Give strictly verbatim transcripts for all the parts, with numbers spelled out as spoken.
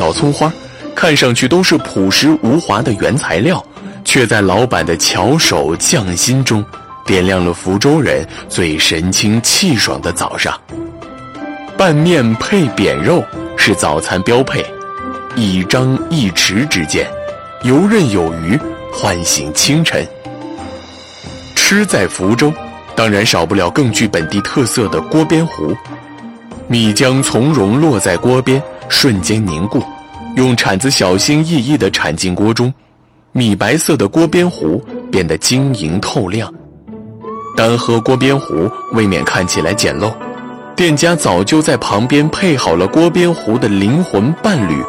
草、葱花，看上去都是朴实无华的原材料，却在老板的巧手匠心中点亮了福州人最神清气爽的早上。拌面配扁肉是早餐标配，一张一弛之间，游刃有余，唤醒清晨。吃在福州，当然少不了更具本地特色的锅边糊。米浆从容落在锅边，瞬间凝固，用铲子小心翼翼地铲进锅中，米白色的锅边糊变得晶莹透亮。单喝锅边糊未免看起来简陋，店家早就在旁边配好了锅边糊的灵魂伴侣。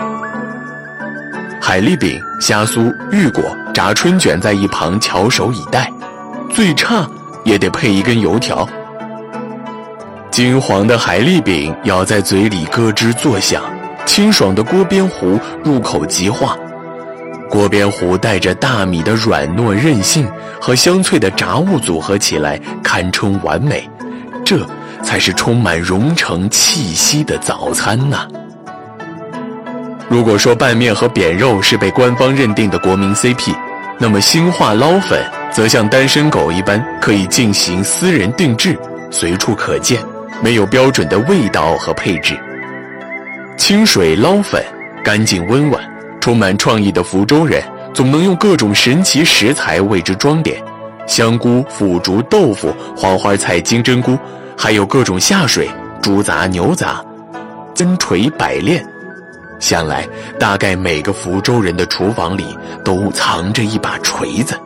海蛎饼、虾酥、芋果、炸春卷在一旁翘首以待，最差也得配一根油条。金黄的海蛎饼咬在嘴里咯吱作响，清爽的锅边糊入口即化。锅边糊带着大米的软糯韧性和香脆的炸物组合起来，堪称完美。这才是充满蓉城气息的早餐呐！如果说拌面和扁肉是被官方认定的国民 C P， 那么兴化捞粉则像单身狗一般，可以进行私人定制，随处可见，没有标准的味道和配置。清水捞粉，干净温婉，充满创意的福州人总能用各种神奇食材为之装点，香菇、腐竹、豆腐、黄花菜、金针菇，还有各种下水，猪杂、牛杂，针锤百炼。想来大概每个福州人的厨房里都藏着一把锤子。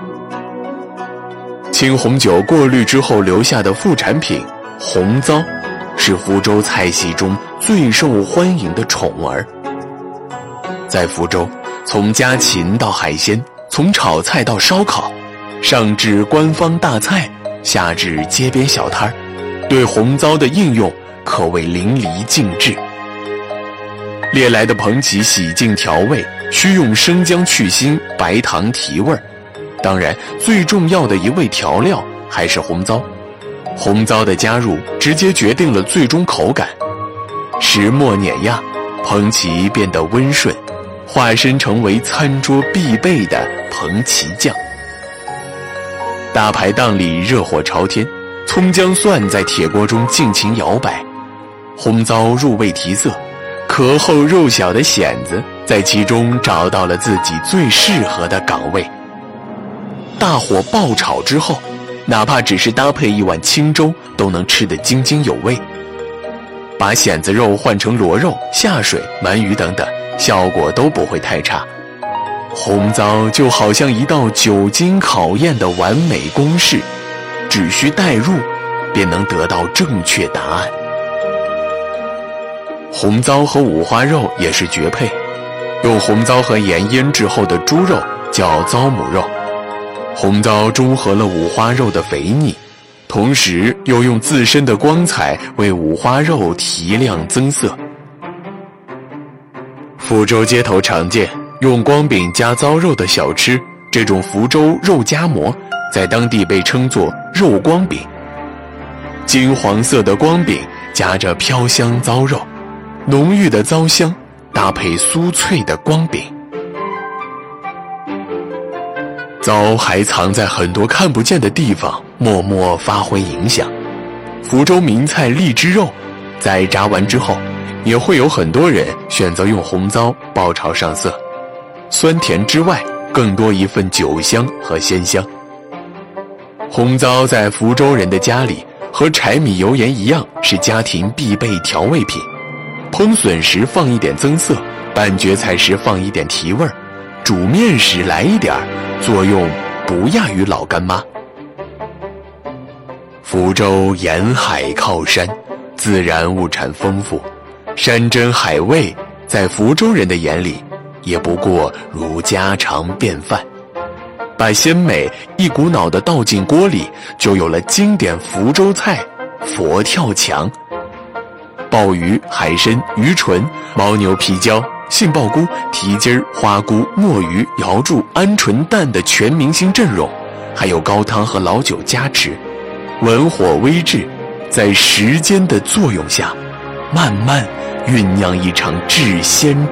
青红酒过滤之后留下的副产品红糟，是福州菜系中最受欢迎的宠儿。在福州，从家禽到海鲜，从炒菜到烧烤，上至官方大菜，下至街边小摊，对红糟的应用可谓淋漓尽致。猎来的蟛蜞洗净调味，需用生姜去腥，白糖提味。当然，最重要的一味调料还是红糟。红糟的加入直接决定了最终口感。石磨碾压，蟛蜞变得温顺，化身成为餐桌必备的蟛蜞酱。大排档里热火朝天，葱姜蒜在铁锅中尽情摇摆，红糟入味提色，壳厚肉小的蚬子在其中找到了自己最适合的岗位。大火爆炒之后，哪怕只是搭配一碗清粥，都能吃得津津有味。把蚬子肉换成螺肉、下水、鳗鱼等等，效果都不会太差。红糟就好像一道久经考验的完美公式，只需代入，便能得到正确答案。红糟和五花肉也是绝配，用红糟和盐腌制后的猪肉叫糟母肉。红糟中和了五花肉的肥腻，同时又用自身的光彩为五花肉提亮增色。福州街头常见用光饼加糟肉的小吃，这种福州肉夹馍在当地被称作肉光饼。金黄色的光饼夹着飘香糟肉，浓郁的糟香搭配酥脆的光饼。糟还藏在很多看不见的地方，默默发挥影响。福州名菜荔枝肉，在炸完之后，也会有很多人选择用红糟爆炒上色，酸甜之外，更多一份酒香和鲜香。红糟在福州人的家里，和柴米油盐一样，是家庭必备调味品。烹笋时放一点增色，拌蕨菜时放一点提味，煮面时来一点，作用不亚于老干妈。福州沿海靠山，自然物产丰富，山珍海味在福州人的眼里也不过如家常便饭。把鲜美一股脑地倒进锅里，就有了经典福州菜佛跳墙。鲍鱼、海参、鱼唇、牦牛皮椒、杏鲍菇、蹄筋、花菇、墨鱼、瑶柱、鹌鹑蛋的全明星阵容，还有高汤和老酒加持，文火微制，在时间的作用下，慢慢酝酿一场至鲜